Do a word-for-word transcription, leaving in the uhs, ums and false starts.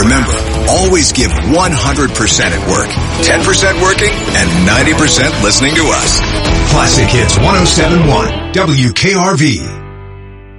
Remember, always give one hundred percent at work, ten percent working, and ninety percent listening to us. Classic Hits one oh seven point one, W K R V.